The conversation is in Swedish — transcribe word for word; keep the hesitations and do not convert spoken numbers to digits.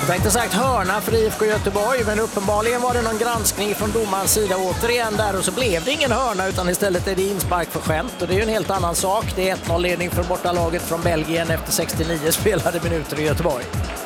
tänkte sagt hörna för I F K Göteborg, men uppenbarligen var det någon granskning från domarens sida återigen där och så blev det ingen hörna utan istället är det inspark för skämt och det är ju en helt annan sak. Det är ett noll ledning för bortalaget från Belgien efter sextionio spelade minuter i Göteborg.